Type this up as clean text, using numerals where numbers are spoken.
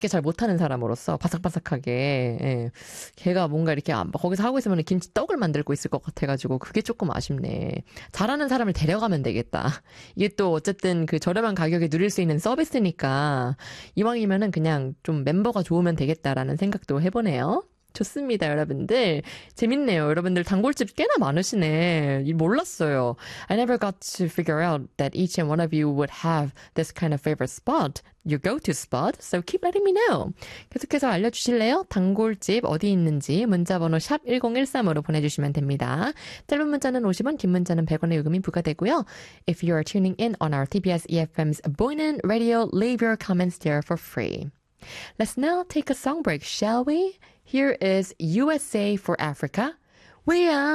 잘 못하는 사람으로서 바삭바삭하게 예. 걔가 뭔가 이렇게 거기서 하고 있으면 김치떡을 만들고 있을 것 같아가지고 그게 조금 아쉽네. 잘하는 사람을 데려가면 되겠다. 이게 또 어쨌든 그 저렴한 가격에 누릴 수 있는 서비스니까 이왕이면은 그냥 좀 멤버가 좋으면 되겠다라는 생각도 해보네요. 좋습니다, 여러분들. 재밌네요. 여러분들 단골집 꽤나 많으시네. 몰랐어요. I never got to figure out that each and one of you would have this kind of favorite spot, your go-to spot. So keep letting me know. 계속해서 알려주실래요? 단골집 어디 있는지 문자번호 샵 1013으로 보내주시면 됩니다. 짧은 문자는 50원, 긴 문자는 100원의 요금이 부과되고요. If you are tuning in on our TBS EFM's Boynan Radio, leave your comments there for free. Let's now take a song break, shall we? Here is USA for Africa. We are